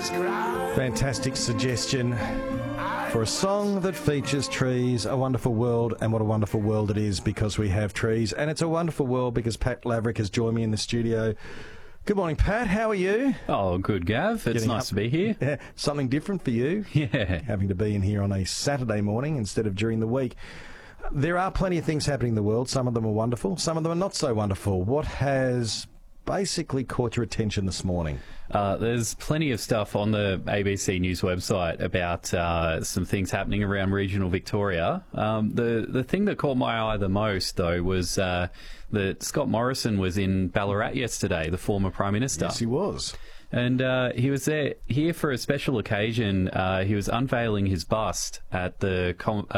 Fantastic suggestion for a song that features trees. A wonderful world, and what a wonderful world it is because we have trees. And it's a wonderful world because Pat Laverick has joined me in the studio. Good morning, Pat. How are you? Oh, good, Gav. It's nice to be here. Yeah, something different for you. Yeah. Having to be in here on a Saturday morning instead of during the week. There are plenty of things happening in the world. Some of them are wonderful. Some of them are not so wonderful. What has basically caught your attention this morning? There's plenty of stuff on the ABC News website about some things happening around regional Victoria. The thing that caught my eye the most, though, was that Scott Morrison was in Ballarat yesterday, the former Prime Minister. Yes, he was. And he was here for a special occasion. He was unveiling his bust at the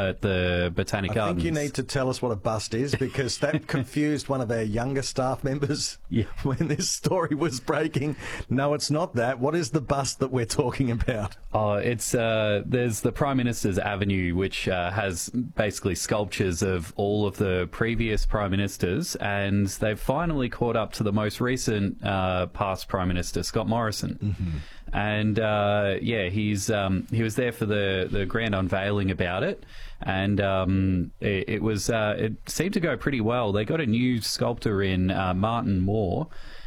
Botanic Gardens. I think you need to tell us what a bust is, because that confused one of our younger staff members when this story was breaking. No, it's not that. What is the bust that we're talking about? Oh, it's there's the Prime Minister's Avenue, which has basically sculptures of all of the previous Prime Ministers, and they've finally caught up to the most recent past Prime Minister, Scott Morrison. Mm-hmm. And he was there for the grand unveiling about it, and it seemed to go pretty well. They got a new sculptor in, Martin Moore,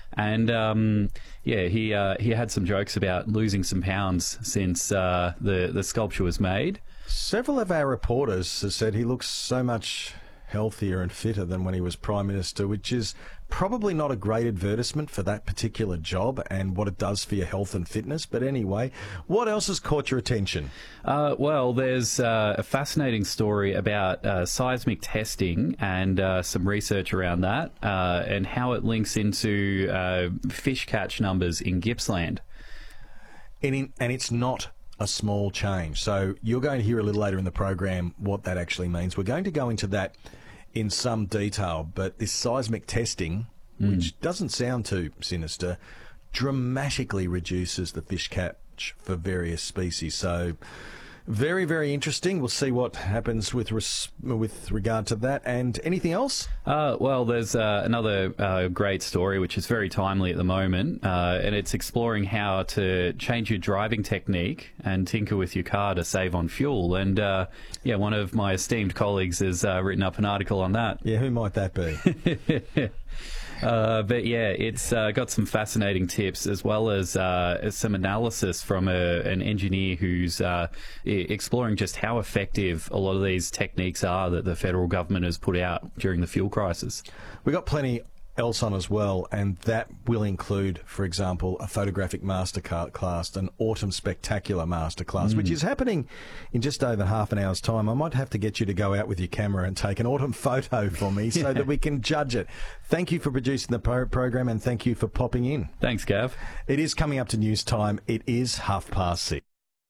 and he had some jokes about losing some pounds since the sculpture was made. Several of our reporters have said he looks so much healthier and fitter than when he was Prime Minister, which is probably not a great advertisement for that particular job and what it does for your health and fitness. But anyway, what else has caught your attention? Well, there's a fascinating story about seismic testing and some research around that and how it links into fish catch numbers in Gippsland. And it's not a small change. So you're going to hear a little later in the program what that actually means. We're going to go into that in some detail, but this seismic testing, which doesn't sound too sinister, dramatically reduces the fish catch for various species. So very, very interesting. We'll see what happens with regard to that. And anything else? Well, there's another great story, which is very timely at the moment, and it's exploring how to change your driving technique and tinker with your car to save on fuel. And, one of my esteemed colleagues has written up an article on that. Yeah, who might that be? But yeah, it's got some fascinating tips, as well as some analysis from an engineer who's exploring just how effective a lot of these techniques are that the federal government has put out during the fuel crisis. We've got plenty else on as well, and that will include, for example, a photographic masterclass, an autumn spectacular masterclass, which is happening in just over half an hour's time. I might have to get you to go out with your camera and take an autumn photo for me so that we can judge it. Thank you for producing the program, and thank you for popping in. Thanks, Gav. It is coming up to news time. It is 6:30.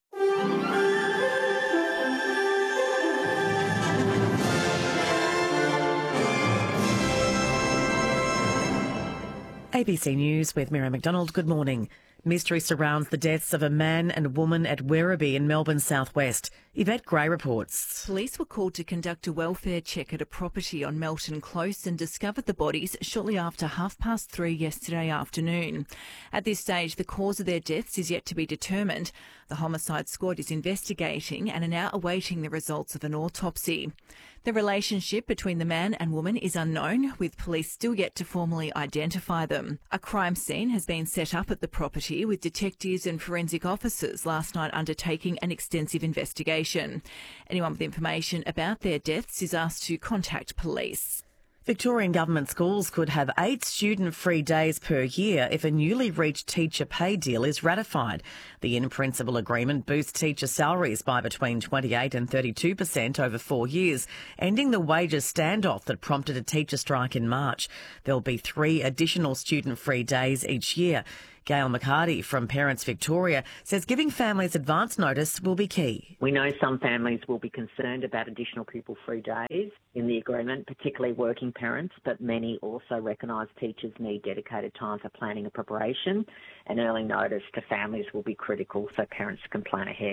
ABC News with Miriam McDonald. Good morning. Mystery surrounds the deaths of a man and woman at Werribee in Melbourne's southwest. Yvette Gray reports. Police were called to conduct a welfare check at a property on Melton Close and discovered the bodies shortly after 3:30 yesterday afternoon. At this stage, the cause of their deaths is yet to be determined. The homicide squad is investigating and are now awaiting the results of an autopsy. The relationship between the man and woman is unknown, with police still yet to formally identify them. A crime scene has been set up at the property, with detectives and forensic officers last night undertaking an extensive investigation. Anyone with information about their deaths is asked to contact police. Victorian government schools could have 8 student-free days per year if a newly reached teacher pay deal is ratified. The in-principle agreement boosts teacher salaries by between 28% and 32% over 4 years, ending the wages standoff that prompted a teacher strike in March. There'll be 3 additional student-free days each year. Gail McCarty from Parents Victoria says giving families advance notice will be key. We know some families will be concerned about additional pupil-free days in the agreement, particularly working parents, but many also recognise teachers need dedicated time for planning and preparation, and early notice to families will be critical so parents can plan ahead.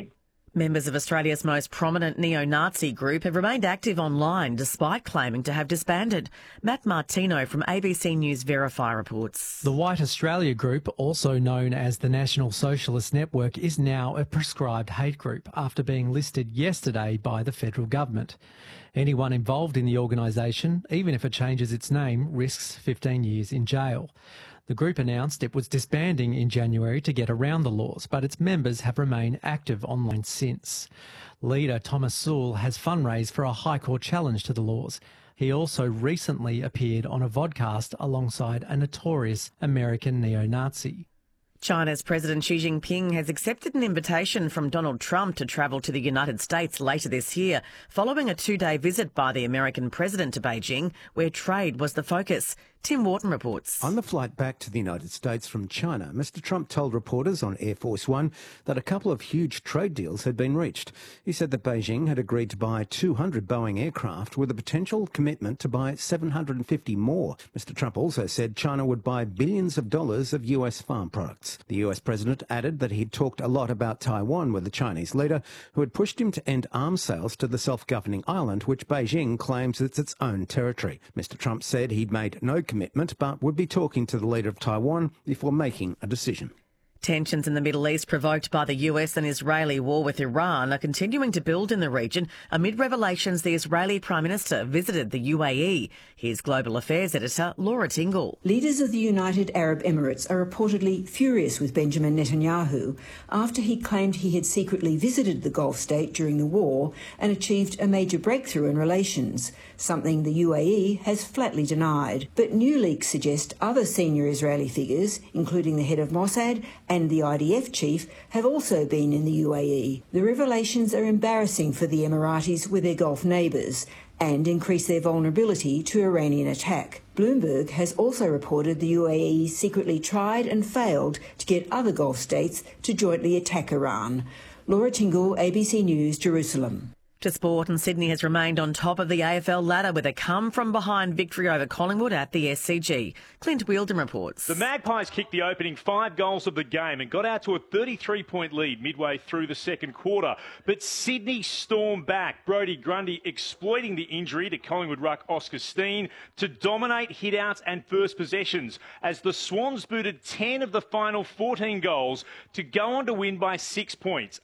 Members of Australia's most prominent neo-Nazi group have remained active online despite claiming to have disbanded. Matt Martino from ABC News Verify reports. The White Australia Group, also known as the National Socialist Network, is now a prescribed hate group after being listed yesterday by the federal government. Anyone involved in the organisation, even if it changes its name, risks 15 years in jail. The group announced it was disbanding in January to get around the laws, but its members have remained active online since. Leader Thomas Sewell has fundraised for a High Court challenge to the laws. He also recently appeared on a vodcast alongside a notorious American neo-Nazi. China's President Xi Jinping has accepted an invitation from Donald Trump to travel to the United States later this year, following a 2-day visit by the American president to Beijing, where trade was the focus. Tim Wharton reports. On the flight back to the United States from China, Mr Trump told reporters on Air Force One that a couple of huge trade deals had been reached. He said that Beijing had agreed to buy 200 Boeing aircraft with a potential commitment to buy 750 more. Mr Trump also said China would buy billions of dollars of US farm products. The US president added that he'd talked a lot about Taiwan with the Chinese leader, who had pushed him to end arms sales to the self-governing island, which Beijing claims is its own territory. Mr Trump said he'd made no commitment, but would be talking to the leader of Taiwan before making a decision. Tensions in the Middle East provoked by the US and Israeli war with Iran are continuing to build in the region amid revelations the Israeli Prime Minister visited the UAE. Here's Global Affairs Editor Laura Tingle. Leaders of the United Arab Emirates are reportedly furious with Benjamin Netanyahu after he claimed he had secretly visited the Gulf state during the war and achieved a major breakthrough in relations, something the UAE has flatly denied. But new leaks suggest other senior Israeli figures, including the head of Mossad and the IDF chief, have also been in the UAE. The revelations are embarrassing for the Emiratis with their Gulf neighbours and increase their vulnerability to Iranian attack. Bloomberg has also reported the UAE secretly tried and failed to get other Gulf states to jointly attack Iran. Laura Tingle, ABC News, Jerusalem. To sport, and Sydney has remained on top of the AFL ladder with a come-from-behind victory over Collingwood at the SCG. Clint Wheeldon reports. The Magpies kicked the opening 5 goals of the game and got out to a 33-point lead midway through the second quarter. But Sydney stormed back, Brodie Grundy exploiting the injury to Collingwood ruck Oscar Steen to dominate hit-outs and first possessions as the Swans booted 10 of the final 14 goals to go on to win by 6 points,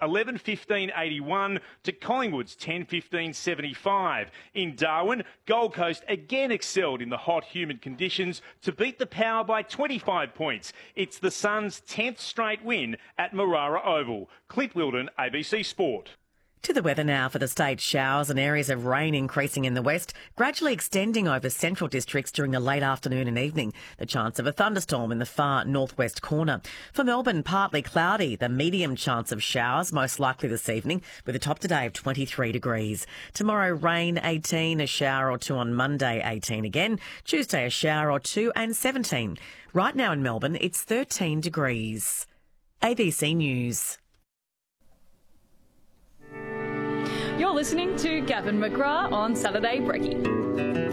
11-15-81 to Collingwood's 10-15-75. In Darwin, Gold Coast again excelled in the hot, humid conditions to beat the Power by 25 points. It's the Suns' 10th straight win at Marara Oval. Clint Wheeldon, ABC Sport. To the weather now for the state. Showers and areas of rain increasing in the west, gradually extending over central districts during the late afternoon and evening. The chance of a thunderstorm in the far northwest corner. For Melbourne, partly cloudy. The medium chance of showers, most likely this evening, with a top today of 23 degrees. Tomorrow, rain 18, a shower or two on Monday 18 again. Tuesday, a shower or two and 17. Right now in Melbourne, it's 13 degrees. ABC News. You're listening to Gavin McGrath on Saturday Brekkie.